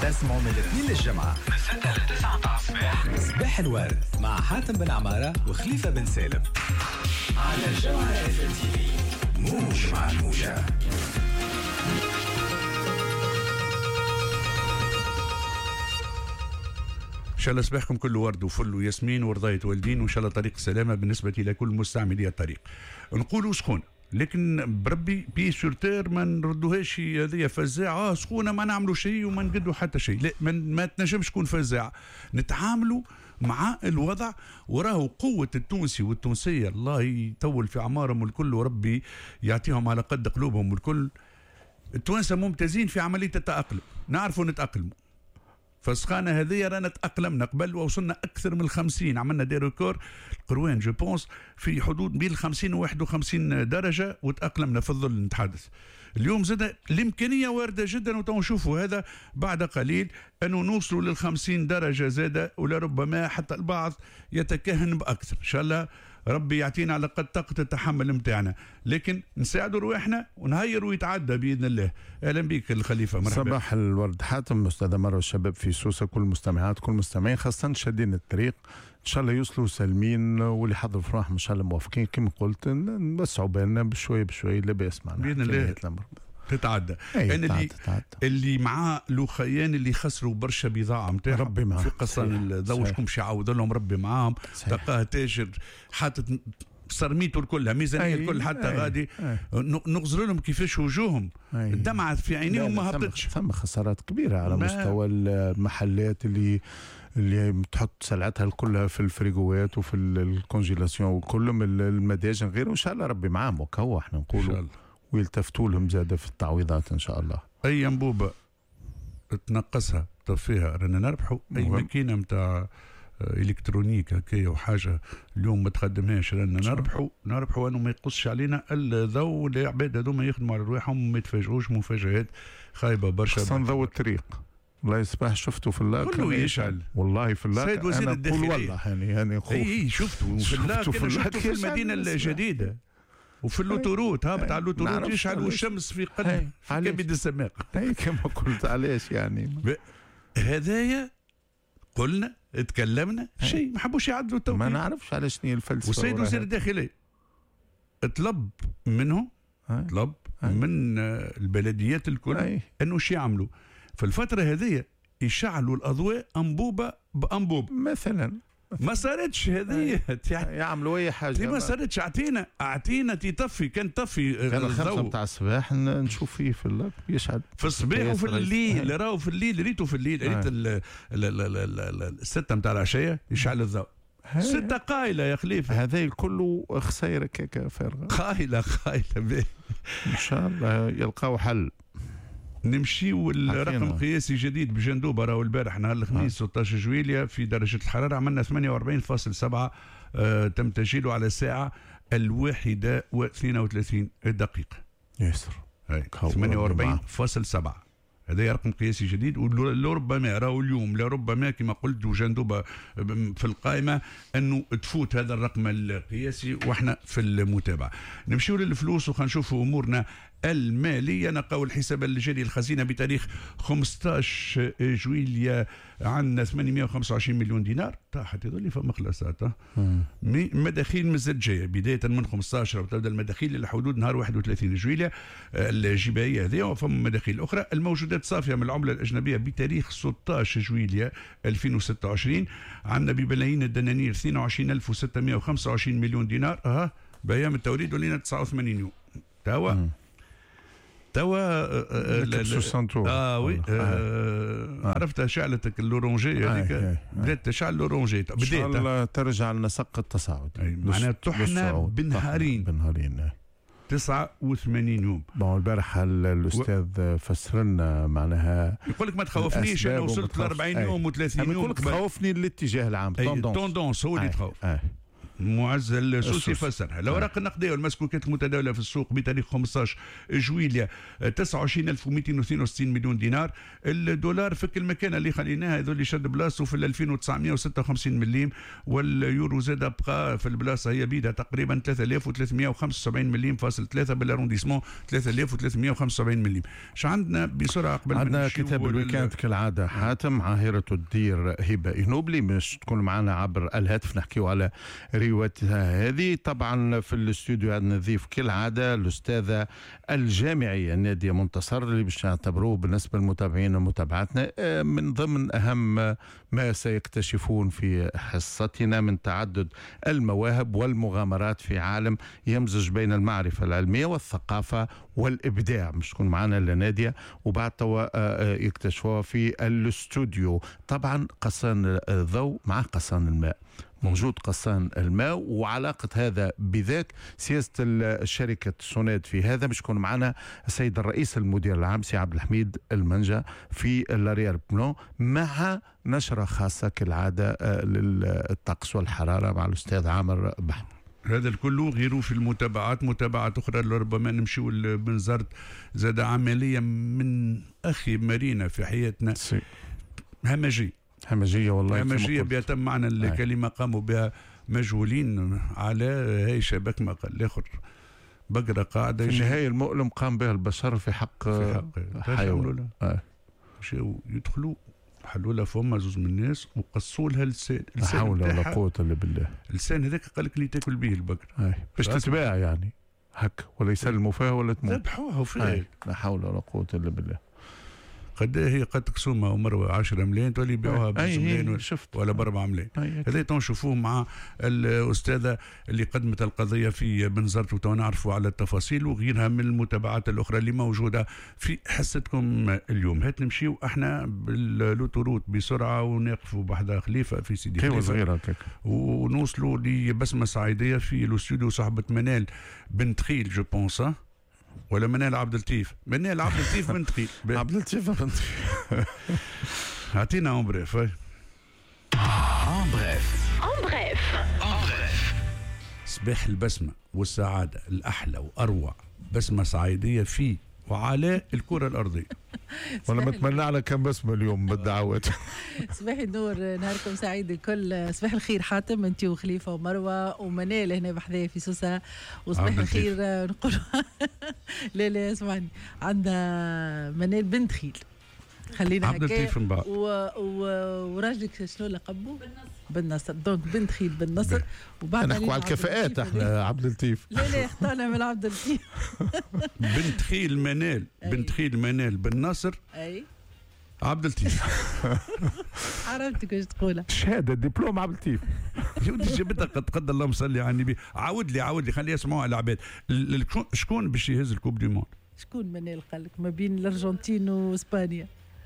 تسمعوا من الاثنين للجمعة من 6 ل 9 تاع الصباح. صباح الورد مع حاتم بن عمارة وخليفة بن سالم على الجمعة اف ام تي في. موج مع الموجة. إن شاء الله صباحكم كله ورد وفل وياسمين ورضاية والدين، وإن شاء الله طريق السلامة بالنسبة إلى كل مستعملي الطريق. نقولوا سخونة، لكن بربي بي سورتير ما نردوهاش هذه فزاعة سخونة ما نعملوا شيء وما نقدوا حتى شيء. لا، ما تنجمش تكون فزاعة، نتعاملوا مع الوضع. وراه قوة التونسي والتونسية الله يطول في أعمارهم الكل وربي يعطيهم على قد قلوبهم الكل. التوانسة ممتازين في عملية التأقلم، نعرفوا نتأقلموا. فالسخانة هذه رانا تأقلمنا قبل ووصلنا أكثر من 50، عملنا دي ريكور القروان جو بونس في حدود بين 50 و 51 درجة وتأقلمنا في الظل نتحدث. اليوم زاد الإمكانية واردة جدا، وتو نشوفوا هذا بعد قليل أنه نوصلوا لل 50 درجة زادة، ولربما حتى البعض يتكهن بأكثر. إن شاء الله ربي يعطينا على قد طاقة التحمل متاعنا، لكن نساعدوا رواحنا ونهير ويتعدى بإذن الله. أهلا بك الخليفة، مرحبا. صباح الورد حاتم، أستاذة مرة والشباب في سوسة، كل المستمعات كل المستمعين خاصة شادين الطريق إن شاء الله يوصلوا سالمين، واللي حضروا فرحهم إن شاء الله موافقين كما قلت، نوسعوا بالنا بشوي بشوي لا بأس معنا بإذن الله تتعدى. أنا اللي معاه لوخيان اللي خسروا برشا بضاعة متاعهم ربي معاه في قصان الضوء، شكون باش يعوض لهم؟ ربي معاهم. تلقاه تاجر حاطط صرميته الكل ميزانية الكل حتى غادي نغزر لهم كيفاش وجوههم الدمعة في عينيهم ما هبطتش. ثم خسارات كبيرة على مستوى المحلات اللي تحط سلعتها كلها في الفريغوات وفي الكونجيلاسيون وكل من المداجن غيره. وإن شاء الله ربي معاهم وكهو احنا نقولوا ويلتفتوا لهم زادة في التعويضات إن شاء الله. أي أنبوبة تنقصها طفيها رانا نربحوا. أي ماكينة متاع إلكترونيك هكايا وحاجة اليوم ما تخدمهاش رانا نربحوا أنه ما يقصش علينا الضوء. العباد هذوما يخدموا على رواحهم وما يتفاجئوش مفاجآت خايبة برشا. خاصة ضوء الطريق الله يصبح شفته في الله كله يشعل والله في الله. سيد وزير الداخلية والله يعني اي شفته في الله في المدينة الجديدة وفي اللوتوروت هابط على اللوتوروت يشعل والشمس في قلب في كبد السماء. اي كما قلت علاش يعني هدايا قلنا اتكلمنا شيء ما حبوش يعدلوا التوقيت. ما نعرفش على شنو الفلسفه. والسيد وزير الداخلية طلب منهم طلب من البلديات الكل انه شي يعملوا في الفترة هذه يشعلوا الأضواء أنبوبة بأنبوبة مثلا. ما صارتش هذه يعملوا أي حاجة ما صارتش. أعطينا تطفي كان طفي كان 5 متاع الصباح نشوف فيه في الليل يشعل في الصباح وفي الليل. راهو في الليل ريته في الليل ريت 6 متاع العشية يشعل الضوء. 6 قايلة يا خليفة. هذا كله خسيرة كيكا فارغة. قايلة إن شاء الله يلقاو حل. نمشي والرقم قياسي جديد بجندوبة راهو البارح نهار الخميس 16 جويلية في درجة الحرارة عملنا 48.7 تم تسجيله على الساعة 1:32 يسر 48.7. هذا رقم قياسي جديد. ولربما راهو اليوم لربما كما قلت جندوبة في القائمة أنه تفوت هذا الرقم القياسي وإحنا في المتابعة. نمشيو للفلوس وخلينا نشوفوا أمورنا المالية. نلقاو الحساب الجاري الخزينة بتاريخ 15 جويلية عندنا 825 مليون دينار. طاحت يظل فما خلاصات مداخيل مازالت جاية بداية من 15 وتبدأ المداخيل إلى حدود نهار 31 جويلية الجبائية هذه. وفما مداخيل أخرى. الموجودات صافية من العملة الأجنبية بتاريخ 16 جويلية 2026 عندنا بملايين الدنانير 22,625 مليون دينار بأيام التوريد ولينا 89 يوم. توا عرفت شعلتك اللورونجي هذيك بدات تشعل اللورونجي ان شاء الله ترجع لنا سق التصاعد معناها طحنا بنهارين 89 يوم. البارح الاستاذ فسر لنا معناها يقول لك ما تخوفنيش انا وصلت ل 40 يوم و30 يوم. يقول لك تخوفني الاتجاه العام توندونس هو اللي تخوف. معز السوسي فسرها. الاوراق النقديه والمسكوكات المتداوله في السوق بتاريخ 15 جويليا 29262 مليون دينار. الدولار فك المكانه اللي خليناها هذول اللي شد بلاصته في 2956 مليم، واليورو زاد بقى في البلاصه هي بيدها تقريبا 3375 مليم فاصل 3 بالارونديسمون 3375 مليم. ايش عندنا بسرعه قبل عندنا كتاب الويكاند كالعاده حاتم عاهره الدير هبه إنوبلي باش تكون معنا عبر الهاتف نحكيو على روايتها هذه. طبعا في الاستوديو عندنا ضيف كالعاده الاستاذه الجامعيه ناديه منتصر اللي باش نعتبروه بالنسبه للمتابعين ومتابعاتنا من ضمن اهم ما سيكتشفون في حصتنا من تعدد المواهب والمغامرات في عالم يمزج بين المعرفه العلميه والثقافه والابداع. مش تكون معنا لناديه وبعد توا يكتشفوها في الاستوديو. طبعا قصان الضوء مع قصان الماء، موجود قصان الماء وعلاقة هذا بذاك سياسة الشركة سوناد في هذا. مش يكون معنا السيد الرئيس المدير العام سي عبد الحميد المنجا في لاريير بلون مع نشرة خاصة كالعادة للطقس والحرارة مع الأستاذ عامر بحر. هذا الكل غيره في المتابعات متابعات أخرى ربما نمشيو لبنزرت زاد عملية من أخي مارينا في حياتنا همجية والله همجية بيتم معنا الكلمة قاموا بها مجهولين على هاي شبك ما قال الآخر بقرة قاعدة في النهاية المؤلم قام بها البشر في حق حيوان مشاو يدخلوا حلوا لها فما زوز من الناس وقصوا لها لسان. لا حول ولا قوة إلا بالله. اللسان هذاك قال لك اللي تاكل به البقرة باش تتباع يعني هك ولا يسلموا فيها ولا تموت. ذبحوها وفيه. لا حول ولا قوة إلا بالله. قد هي قد تقسمها ومروه 10 ملايين تولي يبيعوها ب 5 ملايين ولا ب 4 ملايين. هذا تنشوفوه مع الاستاذه اللي قدمت القضيه في بنزرت وتو نعرفوا على التفاصيل وغيرها من المتابعات الاخرى اللي موجوده في حصتكم اليوم. هات نمشيو احنا باللوتوروت بسرعه ونقفوا بحدا خليفه في سيدي خليفه ونوصلوا لبسمه صعيديه في الاستوديو صاحبه منال بنت خيل جو بونس ولا منال عبد اللطيف. منال عبد اللطيف بنت خيل. عبد اللطيف بنت خيل. اعطينا اون بريف. اون بريف صباح البسمه والسعاده الاحلى واروع بسمه صعيديه في وعلى الكره الارضيه. وانا بتمنى على كم بسمه اليوم بالدعوات. صباح النور، نهاركم سعيد الكل. صباح الخير حاتم انت وخليفه ومروه ومنال هنا بحذايا في سوسه. وصباح الخير نقول لا اسمعني عندها منال بنت خيل خلينا هكا وراجلك شنو لقبه؟ بالنصر. دونك بنت خيل بالنصر. وبعد نحكوا على الكفاءات احنا عبد اللطيف. لا اختارنا من عبد اللطيف. بنت خيل منال بنت خيل منال بالنصر. اي عبد اللطيف. عرفتك واش تقولها. شهاده دبلوم عبد اللطيف. يودي جبتها قد اللهم صلي على النبي. عاود لي خليها يسمعوها العباد. شكون باش يهز الكوب دي موند؟ شكون منال قال لك ما بين الارجنتين واسبانيا؟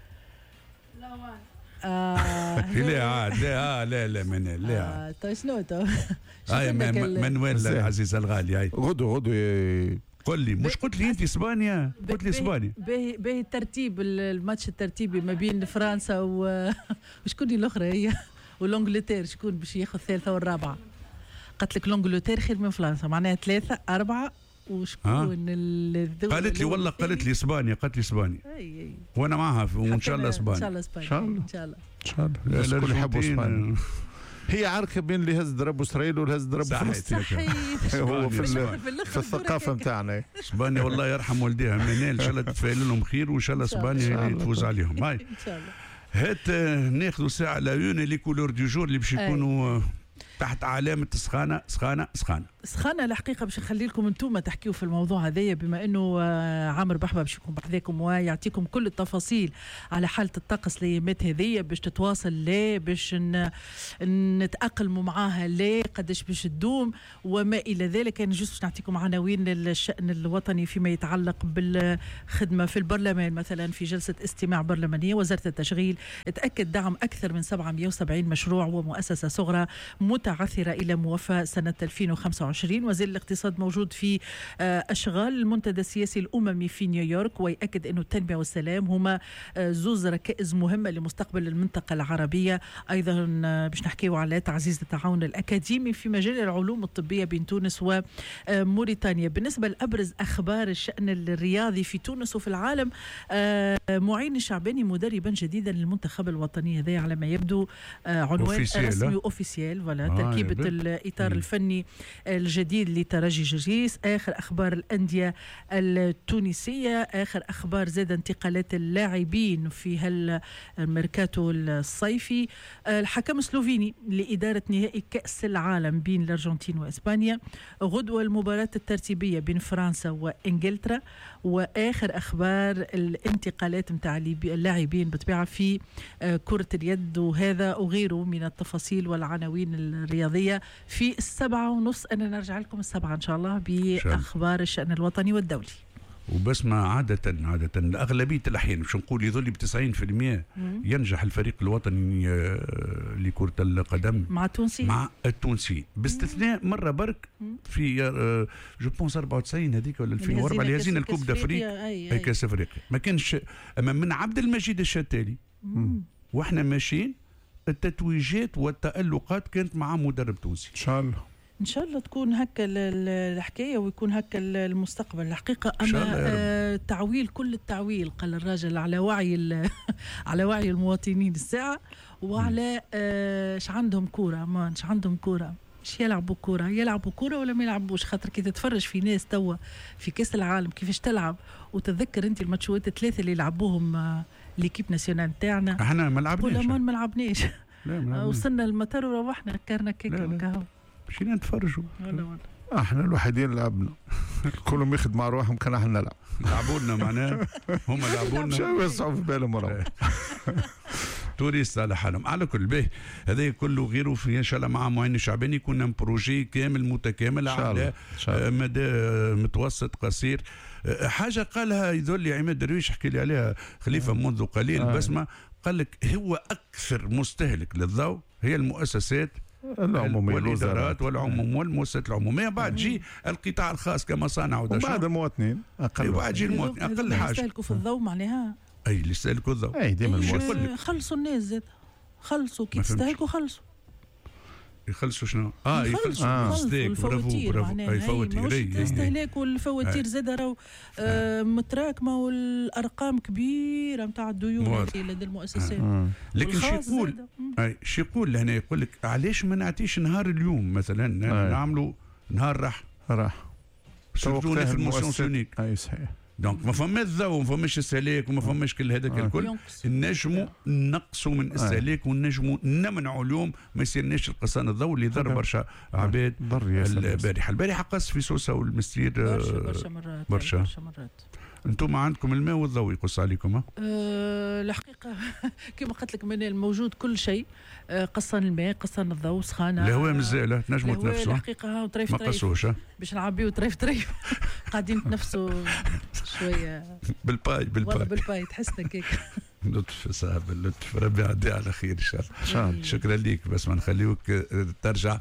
لا عاد لا منال لا عاد. طيب شنو تو؟ منوال العزيز الغالي. هاي غدو قل لي مش قلت لي انت اسبانيا؟ قلت لي اسبانيا. باهي الترتيب الماتش الترتيبي ما بين فرنسا وشكون الاخرى هي والانجلتير شكون باش ياخذ الثالثه والرابعه؟ قالت لك الانجلتير خير من فرنسا معناها 3 4 وشكون قالت لي والله قالت لي اسبانيا وانا معها وان شاء الله اسبانيا ان شاء الله الكل يحبوا اسبانيا. هي عركه بين اللي هز ضرب اسرائيل واللي هز ضرب فلسطين. هو في الثقافه نتاعنا اسبانيا والله يرحم والديها منال ان شاء الله تتفائل لهم خير وان شاء الله اسبانيا تفوز عليهم. هاي ان شاء الله. هات ناخذوا ساعه لايون لي كولور دو جور اللي باش يكونوا تحت علامة سخانة الحقيقة باش نخلي لكم انتم تحكيوا في الموضوع هذايا بما انه عامر بحبة باش يكون بحذاكم ويعطيكم كل التفاصيل على حالة الطقس الايامات هذيا باش تتواصل لا باش نتأقلموا معاها لا قداش باش تدوم وما الى ذلك. انا جوست باش نعطيكم عناوين للشأن الوطني فيما يتعلق بالخدمة في البرلمان. مثلا في جلسة استماع برلمانية وزارة التشغيل تأكد دعم أكثر من 770 مشروع ومؤسسة صغرى متعثرة إلى موافاة سنة 2025. وزير الاقتصاد موجود في أشغال المنتدى السياسي الأممي في نيويورك، ويأكد أن التنمية والسلام هما زوز ركائز مهمة لمستقبل المنطقة العربية. أيضا باش نحكيو على تعزيز التعاون الأكاديمي في مجال العلوم الطبية بين تونس وموريتانيا. بالنسبة لأبرز أخبار الشأن الرياضي في تونس وفي العالم، معين الشعباني مدربا جديدا للمنتخب الوطني، هذا على ما يبدو عنوان رسمي أوفيسيال، ولا تركيبة الإطار الفني الجديد لترجي جرجيس. آخر أخبار الأندية التونسية، آخر أخبار زاد انتقالات اللاعبين في هالميركاتو الصيفي. الحكم السلوفيني لإدارة نهائي كأس العالم بين الأرجنتين وإسبانيا. غدوة المباراة الترتيبية بين فرنسا وإنجلترا. وآخر أخبار الانتقالات متاع اللاعبين بطبيعة في كرة اليد، وهذا وغيره من التفاصيل والعناوين الرياضية في 7:30. أنا نرجع لكم 7 إن شاء الله بأخبار الشأن الوطني والدولي. وبس ما عادة أغلبية الأحيان مش نقول يظل ب90% ينجح الفريق الوطني لكرة القدم مع التونسي، باستثناء مرة برك في جو بونس 94 هذيك ولا 2004 اللي هزينا الكوب دافريقيا أي كاس أفريقيا، ما كانش أما من عبد المجيد الشتالي واحنا ماشيين التتويجات والتألقات كانت مع مدرب تونسي. إن شاء الله تكون هكا الحكاية ويكون هكا المستقبل الحقيقة. أما تعويل كل التعويل قال الراجل على وعي على وعي المواطنين الساعة، وعلى اش عندهم كورة، ما اش عندهم كورة، اش يلعبوا كورة ولا ما يلعبوش. خاطر كي تتفرج في ناس توا في كأس العالم كيفاش تلعب، وتتذكر انت الماتشات الثلاثة اللي لعبوهم ليكيب ناسيونال تاعنا، احنا ما لعبناش وصلنا المطار وروحنا كرنا كيكا مشينا نتفرجوا. احنا الوحيدين لعبنا كلهم يخدموا مع روحهم، كان احنا نلعب. لعبونا معناه هم لعبونا شو يصعب في بالهم وراهم توريست على حالهم. على كل به هذا كله غيره في ان شاء الله مع معين الشعباني كنا بروجي كامل متكامل على مدى متوسط قصير. حاجه قالها يذل عماد درويش حكي لي عليها خليفه منذ قليل بسمه، قال لك هو اكثر مستهلك للضوء هي المؤسسات العمومية والإدارات والعموم والمؤسسات العمومية، بعد جي القطاع الخاص كمصانع وبعد المواطنين أقل، بعد جي المواطنين أقل حاجة يستهلكوا في الضوء معناها أي اللي يستهلكوا الضوء أي ديما المواطنين خلصوا الناس زاد، خلصوا كي تستهلكوا خلصوا يخلصوا شنو؟ يخلصوا الفواتير أي فواتير الاستهلاك والفواتير زاد راهو متراكمه، والارقام كبيره نتاع الديون لدى المؤسسات. لكن شو يقول لهنا، يقول لك علاش ما نعطيش نهار اليوم مثلا نعملوا نهار راح سورتو في المؤسسات. اي صحيح. دونك ما فماش ضوء وما فماش استهلاك وما فماش كل هذاك الكل، نجموا نقصوا من استهلاك ونجموا نمنعوا اليوم ما يصيرناش القصان الضوء اللي ضر برشا عباد. البارحه قص في سوسه والمستير برشا مرات. انتم عندكم الماء والضوء يقص عليكم؟ الحقيقه كما قلت لك من الموجود كل شيء، قصان الماء قصان الضوء سخانه الهواء مزاله تنجموا تنفسوا الحقيقه طريف ما قصوش باش نعبيو طريف قاعدين نتنفسوا شويه بالباي تحسنا كيك لطف صاحب اللطف، ربي يعدي على خير ان شاء الله. شكرا ليك، بس ما نخليوك ترجع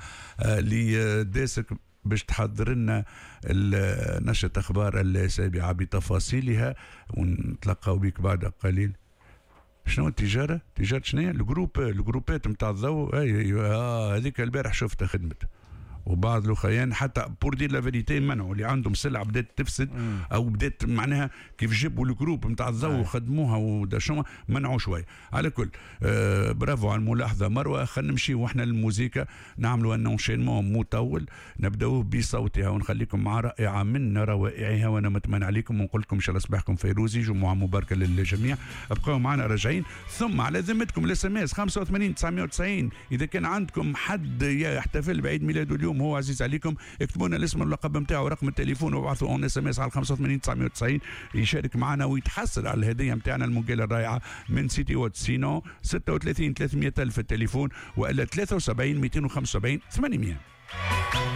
لداسك باش تحضر لنا نشرة أخبار السابعة بتفاصيلها، ونتلقاو بك بعد قليل. شنو التجارة؟ تجارة شنو؟ الجروبات نتاع الضوء. ايوه هذيك البارح شفتها خدمت، وبعض الاخرين حتى بور دي لا فيريتي منعوا اللي عندهم سلعه بدات تفسد او بدات معناها كيف جابوا الجروب نتاع الضوء وخدموها ودا شو منعوا شويه. على كل برافو على الملاحظه مروه. خلينا نمشي واحنا للموسيقى، نعملوا ان انشينمون مطول نبداوه بصوتها ونخليكم مع رائعه من روائعها، وانا متمنى عليكم ونقول لكم ان شاء الله صباحكم فيروزي، جمعه مباركه للجميع. ابقوا معنا راجعين. ثم على ذمتكم الاس ام اس 85 990 اذا كان عندكم حد يحتفل بعيد ميلاده اليوم هو عزيز عليكم، اكتبوا لنا الاسم واللقب نتاعو ورقم التليفون وابعثوا اون اس ام اس على 85 990 يشارك معنا ويتحصل على الهديه نتاعنا المقاله الرائعه من سيتي وات. سينو 36 300 الف التليفون، والا 73 275 800.